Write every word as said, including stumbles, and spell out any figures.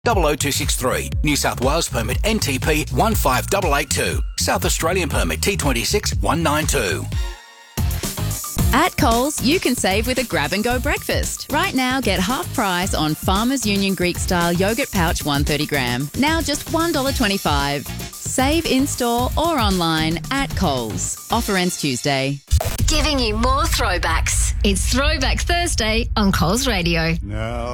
double oh two six three. New South Wales permit N T P one five eight eight two. South Australian permit T twenty-six one nine two. At Coles, you can save with a grab-and-go breakfast. Right now, get half price on Farmers Union Greek-style yogurt pouch one hundred thirty gram. Now just one dollar twenty-five. Save in-store or online at Coles. Offer ends Tuesday. Giving you more throwbacks. It's Throwback Thursday on Coles Radio. Now